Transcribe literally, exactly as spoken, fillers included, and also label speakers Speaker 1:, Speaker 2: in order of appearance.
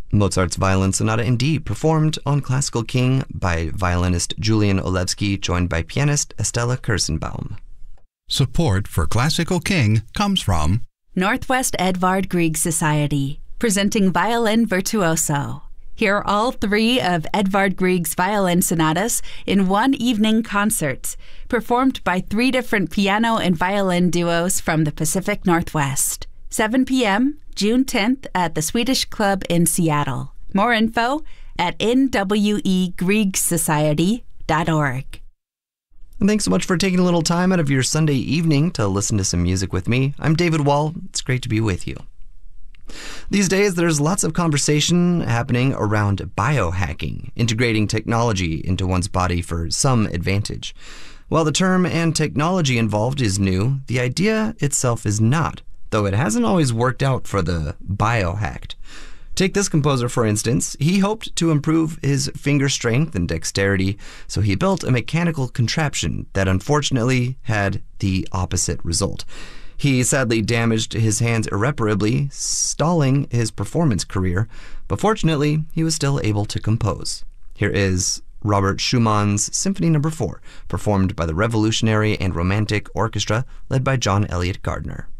Speaker 1: Mozart's Violin Sonata in D, performed on Classical King by violinist Julian Olewski, joined by pianist Estella Kirsenbaum.
Speaker 2: Support for Classical King comes from
Speaker 3: Northwest Edvard Grieg Society, presenting Violin Virtuoso. Hear all three of Edvard Grieg's violin sonatas in one evening concert, performed by three different piano and violin duos from the Pacific Northwest. seven p.m., June tenth at the Swedish Club in Seattle. More info at n w e grieg society dot org.
Speaker 1: And thanks so much for taking a little time out of your Sunday evening to listen to some music with me. I'm David Wall. It's great to be with you. These days, there's lots of conversation happening around biohacking, integrating technology into one's body for some advantage. While the term and technology involved is new, the idea itself is not, though it hasn't always worked out for the biohacked. Take this composer, for instance. He hoped to improve his finger strength and dexterity, so he built a mechanical contraption that unfortunately had the opposite result. He sadly damaged his hands irreparably, stalling his performance career, but fortunately, he was still able to compose. Here is Robert Schumann's Symphony Number four, performed by the Revolutionary and Romantic Orchestra, led by John Elliott Gardner.